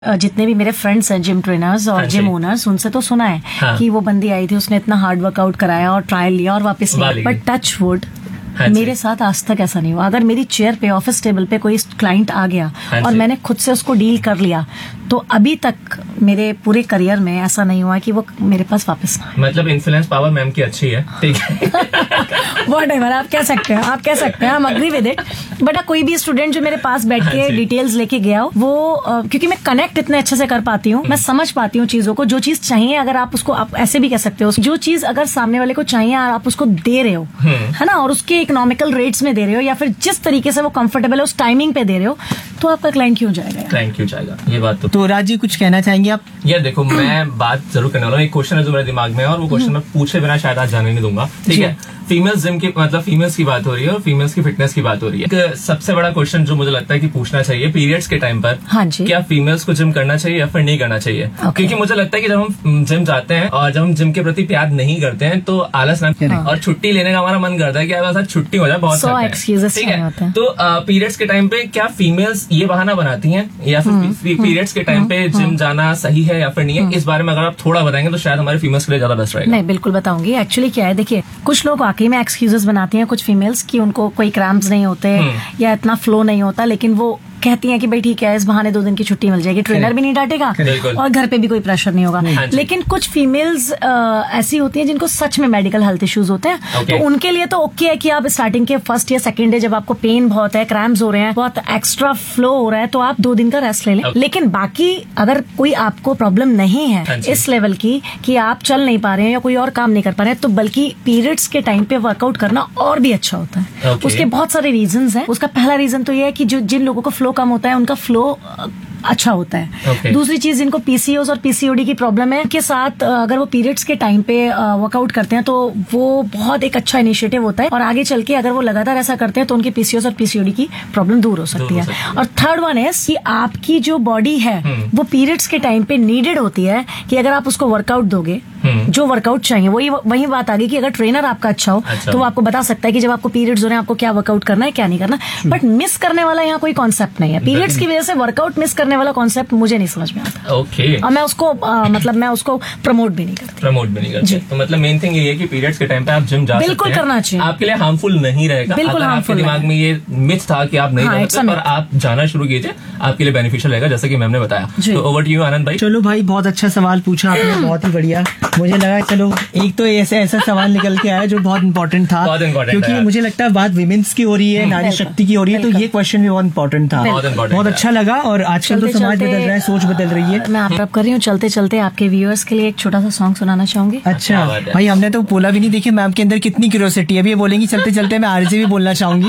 जितने भी मेरे फ्रेंड्स हैं जिम ट्रेनर्स और जिम ओनर्स, उनसे तो सुना है कि वो बंदी आई थी, उसने इतना हार्ड वर्कआउट कराया और ट्रायल लिया और वापस लिया, बट टच वुड मेरे साथ आज तक ऐसा नहीं हुआ। अगर मेरी चेयर पे ऑफिस टेबल पे कोई क्लाइंट आ गया और मैंने खुद से उसको डील कर लिया, तो अभी तक मेरे पूरे करियर में ऐसा नहीं हुआ कि वो मेरे पास वापस ना। मतलब इन्फ्लुएंस पावर मैम की अच्छी है, ठीक है। व्हाटएवर आप कह सकते हैं, आप कह सकते हैं, हम अग्री विद इट। बट कोई भी स्टूडेंट जो मेरे पास बैठ के डिटेल्स लेके गया हो, वो क्योंकि मैं कनेक्ट इतने अच्छे से कर पाती हूँ, मैं समझ पाती हूँ चीजों को। जो चीज चाहिए, अगर आप उसको, आप ऐसे भी कह सकते हो, जो चीज अगर सामने वाले को चाहिए और आप उसको दे रहे हो, है ना, और उसके इकोनॉमिकल रेट्स में दे रहे हो, या फिर जिस तरीके से वो कंफर्टेबल है उस टाइमिंग पे दे रहे हो, तो आपका क्लाइंट क्यों जाएगा? क्लाइंट क्यों जाएगा, ये बात तो राज जी कुछ कहना चाहेंगे आप? यार देखो, मैं बात जरूर करने वाला हूँ। एक क्वेश्चन है जो मेरे दिमाग में है और वो क्वेश्चन मैं पूछे बिना शायद आज जाने नहीं दूंगा, ठीक है। फीमेल्स जिम की, मतलब फीमेल्स की बात हो रही है और फीमेल्स की फिटनेस की बात हो रही है। एक सबसे बड़ा क्वेश्चन जो मुझे लगता है कि पूछना चाहिए, पीरियड्स के टाइम पर क्या फीमेल्स को जिम करना चाहिए या फिर नहीं करना चाहिए? क्योंकि मुझे लगता है कि जब हम जिम जाते हैं और जब हम जिम के प्रति प्यार नहीं करते हैं तो आलस ना, और छुट्टी लेने का हमारा मन करता है कि यार छुट्टी हो जाए, बहुत ठीक है। तो पीरियड्स के टाइम पे क्या फीमेल्स ये बहाना बनाती हैं या फिर पीरियड्स के टाइम पे जिम जाना सही है या फिर नहीं है? इस बारे में अगर आप थोड़ा बताएंगे तो शायद हमारे फीमेल्स के लिए ज्यादा बेस्ट रहेगा। नहीं, बिल्कुल बताऊंगी। एक्चुअली क्या है, देखिए, कुछ लोग वाकई में एक्सक्यूजेस बनाती हैं, कुछ फीमेल्स, कि उनको कोई क्रैम्प्स नहीं होते या इतना फ्लो नहीं होता, लेकिन वो कहती हैं कि भाई ठीक है, इस बहाने 2 दिन की छुट्टी मिल जाएगी, ट्रेनर भी नहीं डांटेगा और घर पे भी कोई प्रेशर नहीं होगा। लेकिन कुछ फीमेल्स ऐसी होती हैं जिनको सच में मेडिकल हेल्थ इश्यूज होते हैं, तो उनके लिए तो ओके है कि आप स्टार्टिंग के फर्स्ट या सेकंड डे जब आपको पेन बहुत है, क्रैम्प्स हो रहे हैं, बहुत एक्स्ट्रा फ्लो हो रहा है, तो आप 2 दिन का रेस्ट ले लें। लेकिन बाकी अगर कोई आपको प्रॉब्लम नहीं है इस लेवल की कि आप चल नहीं पा रहे हैं या कोई और काम नहीं कर पा रहे हैं, तो बल्कि पीरियड्स के टाइम पे वर्कआउट करना और भी अच्छा होता है। उसके बहुत सारे रीजंस हैं। उसका पहला रीजन तो ये है कि जो जिन लोगों को फ्लो कम होता है, उनका फ्लो अच्छा होता है। दूसरी चीज, जिनको पीसीओएस और पीसीओडी की प्रॉब्लम है, के साथ अगर वो पीरियड्स के टाइम पे वर्कआउट करते हैं तो वो बहुत एक अच्छा इनिशिएटिव होता है, और आगे चल के अगर वो लगातार ऐसा करते हैं तो उनके पीसीओएस और पीसीओडी की प्रॉब्लम दूर हो सकती है। और थर्ड वन है कि आपकी जो बॉडी है वो पीरियड्स के टाइम पे नीडेड होती है कि अगर आप उसको वर्कआउट दोगे, जो वर्कआउट चाहिए, वही बात आ गई कि अगर ट्रेनर आपका अच्छा हो तो वो आपको बता सकता है कि जब आपको पीरियड्स हो रहे हैं आपको क्या वर्कआउट करना है, क्या नहीं करना। बट मिस करने वाला यहाँ कोई कॉन्सेप्ट नहीं है। पीरियड्स की वजह से वर्कआउट मिस करने वाला कॉन्सेप्ट मुझे नहीं समझ में आता। और मैं उसको मतलब मैं उसको प्रमोट भी नहीं करती। तो मतलब मेन थिंग ये है कि पीरियड्स के टाइम पे आप जिम जा सकते हैं, बिल्कुल करना चाहिए, आपके लिए हार्मफुल नहीं रहेगा। बिल्कुल आपके दिमाग में ये मिथ था कि आप नहीं जा सकते, पर आप जाना शुरू कीजिए, आपके लिए बेनिफिशियल रहेगा, जैसे कि मैम ने बताया। तो ओवर टू यू आनंद भाई। चलो भाई, बहुत अच्छा सवाल पूछा आपने, बहुत ही बढ़िया। मुझे लगा चलो एक तो ऐसा सवाल निकल के आया जो बहुत इंपॉर्टेंट था, क्योंकि मुझे लगता है बात विमेंस की हो रही है, नारी शक्ति की हो रही है, तो ये क्वेश्चन भी बहुत इंपॉर्टेंट था, बहुत अच्छा लगा। और आजकल तो समाज बदल रहा है, सोच बदल रही है। मैं आप कर रही हूँ, चलते चलते आपके व्यूअर्स के लिए एक छोटा सा सॉन्ग सुनाना चाहूंगी। अच्छा भाई, हमने तो बोला भी नहीं। देखिए मैम के अंदर कितनी क्यूरियोसिटी है, अभी ये बोलेंगी चलते चलते मैं आरजे भी बोलना चाहूंगी।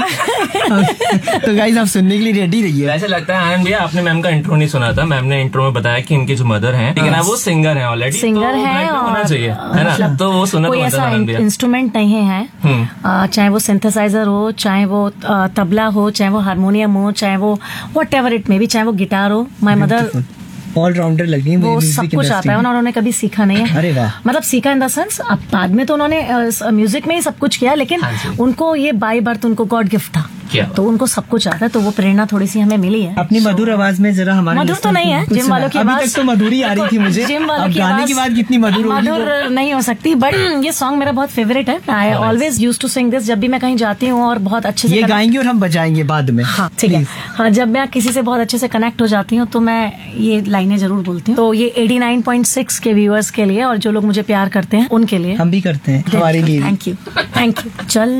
तो गाइस आप सुनने के लिए रेडी रहिए। ऐसा लगता है आनंद भैया, आपने मैम का इंट्रो नहीं सुना था। मैम ने इंट्रो में बताया कि इनके जो मदर हैं, लेकिन वो सिंगर है, ऑलरेडी सिंगर है, होना चाहिए, है ना? तो वो सुना, कोई ऐसा इंस्ट्रूमेंट नहीं है, चाहे वो सिंथेसाइजर हो, चाहे वो तबला हो, चाहे वो हारमोनियम हो, चाहे वो व्हाटएवर इट मे बी, चाहे वो गिटार हो। माय मदर ऑलराउंडर लग रही है, वो सब कुछ आता है, उन्होंने कभी सीखा नहीं है। अरे वाह। मतलब सीखा इन द सेंस, अब बाद में तो उन्होंने म्यूजिक में ही सब कुछ किया, लेकिन उनको ये बाय बर्थ उनको गॉड गिफ्ट था, तो उनको सब कुछ आता है। तो वो प्रेरणा थोड़ी सी हमें मिली है। अपनी मधुर आवाज में जरा हमारे मधुर तो नहीं है, जिम वालों की आवाज अभी तक तो मधुर ही आ रही थी मुझे, जिम वालों की गाने की बात कितनी मधुर नहीं हो सकती। बट ये सॉन्ग मेरा बहुत फेवरेट है। I always use to sing this, जब भी मैं कहीं जाती हूँ और बहुत अच्छे से ये गाएंगे और हम बजाएंगे बाद में। हाँ ठीक है, हाँ, जब मैं किसी से बहुत अच्छे से कनेक्ट हो जाती हूँ तो मैं ये लाइनें जरूर बोलती हूँ। तो ये 89.6 के व्यूअर्स के लिए और जो लोग मुझे प्यार करते हैं उनके लिए, हम भी करते हैं, हमारे लिए। थैंक यू चल